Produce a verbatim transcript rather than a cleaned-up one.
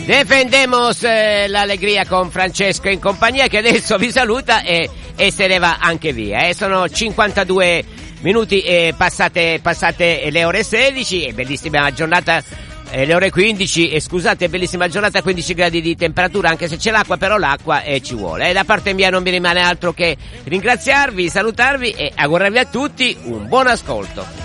Defendemos eh, l'allegria con Francesco in compagnia, che adesso vi saluta e, e se ne va anche via. Eh. Sono cinquantadue minuti eh, passate, passate le ore sedici, e bellissima giornata, eh, le ore quindici, e scusate, bellissima giornata, quindici gradi di temperatura, anche se c'è l'acqua, però l'acqua eh, ci vuole. E da parte mia non mi rimane altro che ringraziarvi, salutarvi e augurarvi a tutti un buon ascolto.